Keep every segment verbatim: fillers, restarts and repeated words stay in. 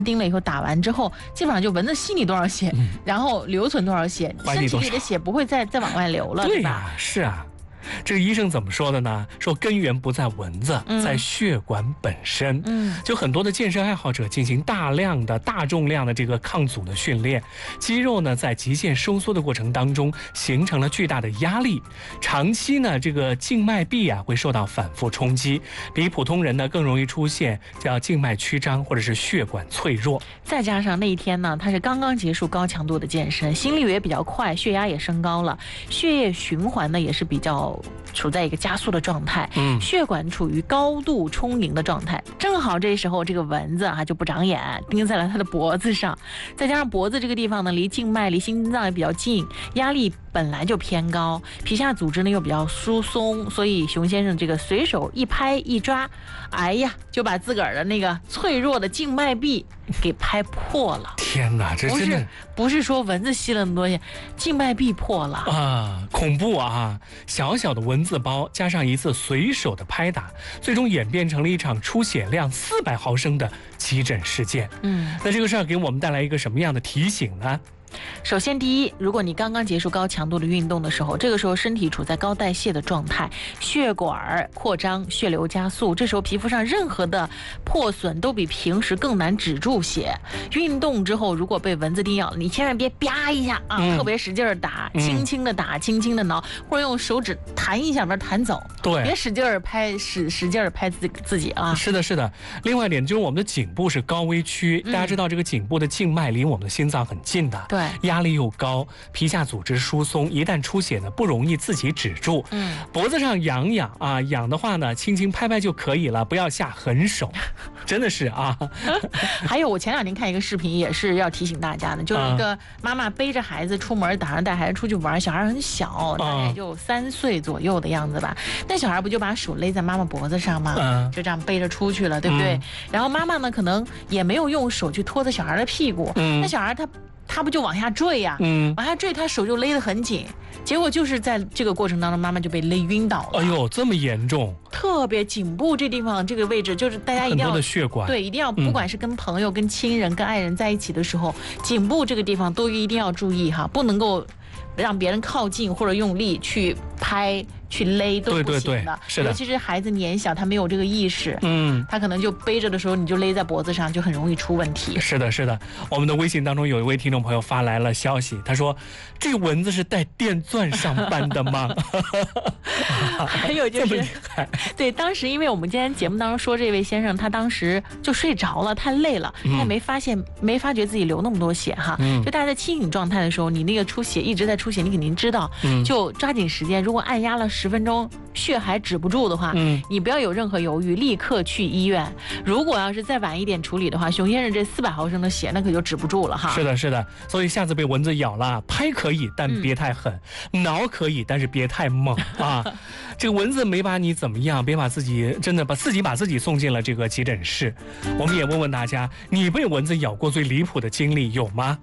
叮了以后打完之后，基本上就蚊子吸你多少血，嗯、然后留存多少血，身体里的血不会再再往外流了， 对呀、 吧？ 是啊。这个医生怎么说的呢？说根源不在蚊子， 嗯、 在血管本身。 嗯， 就很多的健身爱好者进行大量的大重量的这个抗阻的训练，肌肉呢在极限收缩的过程当中形成了巨大的压力，长期呢这个静脉壁啊会受到反复冲击，比普通人呢更容易出现叫静脉曲张或者是血管脆弱。 再加上那一天呢，他是刚刚结束高强度的健身，心率也比较快，血压也升高了，血液循环呢也是比较处在一个加速的状态， 嗯， 血管处于高度充盈的状态。正好这时候这个蚊子啊就不长眼，盯在了他的脖子上，再加上脖子这个地方呢离静脉离心脏也比较近，压力本来就偏高，皮下组织呢又比较疏松，所以熊先生这个随手一拍一抓，哎呀，就把自个儿的那个脆弱的静脉壁给拍破了。 天哪，这真的不是不是说蚊子吸了那么多血，静脉壁破了啊，恐怖啊！小小的蚊子包加上一次随手的拍打，最终演变成了一场出血量四百毫升的急诊事件。 嗯， 那这个事儿给我们带来一个什么样的提醒呢？ 首先，第一，如果你刚刚结束高强度的运动的时候，这个时候身体处在高代谢的状态，血管扩张，血流加速，这时候皮肤上任何的破损都比平时更难止住血。运动之后，如果被蚊子叮咬，你千万别啪一下啊，嗯、特别使劲打，轻轻的打，轻轻的挠，或者用手指弹一下把它弹走。 对， 别使劲儿拍，使使劲儿拍自自己啊。 是的，是的。另外一点就是我们的颈部是高危区，嗯、大家知道这个颈部的静脉离我们的心脏很近的。 对。 压力又高，皮下组织疏松，一旦出血呢，不容易自己止住。 嗯， 脖子上痒痒啊，痒的话呢，轻轻拍拍就可以了，不要下狠手。真的是啊。 还有，我前两天看一个视频，也是要提醒大家的，就是一个妈妈背着孩子出门，打算带孩子出去玩，小孩很小，大概就三岁左右的样子吧。那小孩不就把手勒在妈妈脖子上吗？ 嗯， 就这样背着出去了，对不对？嗯、然后妈妈呢，可能也没有用手去托着小孩的屁股， 嗯， 那小孩他。他不就往下坠呀、啊？ 嗯， 往下坠，他手就勒得很紧，结果就是在这个过程当中，妈妈就被勒晕倒了。 哎呦，这么严重！ 特别颈部这地方这个位置，就是大家一定要很多的血管， 对，一定要不管是跟朋友、嗯、跟亲人、跟爱人在一起的时候，颈部这个地方都一定要注意哈，不能够让别人靠近或者用力去拍。去勒都不行的， 对对对，是的， 尤其是孩子年小，他没有这个意识， 嗯， 他可能就背着的时候，你就勒在脖子上，就很容易出问题。 是的，是的。我们的微信当中有一位听众朋友发来了消息，他说：“这蚊子是带电钻上班的吗？” 还有就是，对，当时因为我们今天节目当中说这位先生，他当时就睡着了，太累了，他也没发现、嗯、没发觉自己流那么多血哈。嗯、就大家在清醒状态的时候，你那个出血一直在出血，你肯定知道，嗯、就抓紧时间，如果按压了十分钟血还止不住的话，嗯，你不要有任何犹豫，立刻去医院。如果要是再晚一点处理的话，熊先生这四百毫升的血那可就止不住了哈。 是的，是的。所以下次被蚊子咬了，拍可以，但别太狠；嗯、挠可以，但是别太猛啊。这个蚊子没把你怎么样，别把自己真的把自己把自己送进了这个急诊室。我们也问问大家，你被蚊子咬过最离谱的经历有吗？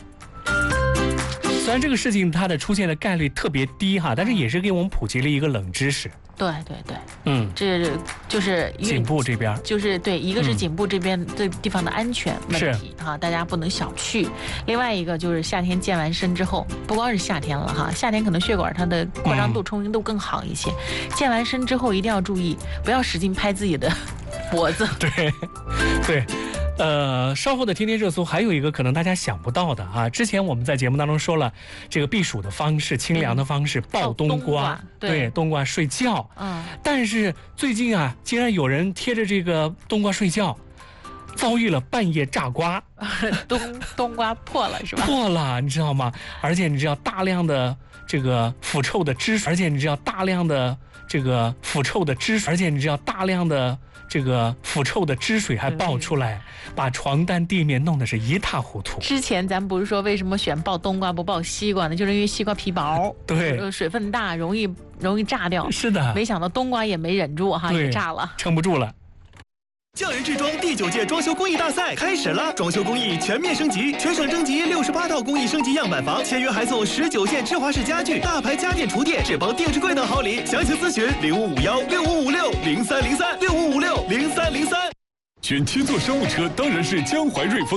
虽然这个事情它的出现的概率特别低哈，但是也是给我们普及了一个冷知识。 对对对， 嗯， 这就是颈部这边， 就是对，一个是颈部这边这地方的安全问题哈、嗯，大家不能小觑。另外一个就是夏天健完身之后，不光是夏天了哈，夏天可能血管它的扩张度、充盈度更好一些。嗯、健完身之后一定要注意，不要使劲拍自己的脖子。 对，对。呃，稍后的天天热搜还有一个可能大家想不到的啊，之前我们在节目当中说了，这个避暑的方式、清凉的方式，抱冬瓜，对，冬瓜睡觉。嗯，但是最近啊，竟然有人贴着这个冬瓜睡觉，遭遇了半夜炸瓜， 冬冬瓜破了是吧？ 破了，你知道吗？而且你知道大量的这个腐臭的汁水，而且你知道大量的这个腐臭的汁水，而且你知道大量的。这个腐臭的汁水还爆出来，把床单地面弄得是一塌糊涂。 之前咱不是说为什么选爆冬瓜不爆西瓜呢？就是因为西瓜皮薄， 对， 水分大，容易容易炸掉。 是的， 没想到冬瓜也没忍住哈，也炸了， 撑不住了。 匠人制装第九届装修工艺大赛开始了，装修工艺全面升级，全省征集六十八套工艺升级样板房，签约还送十九件芝华士家具、大牌家电厨电、智邦定制柜等好礼。详情咨询零五五幺六五五六零三零三六五五六零三零三。 选七座商务车当然是江淮瑞风。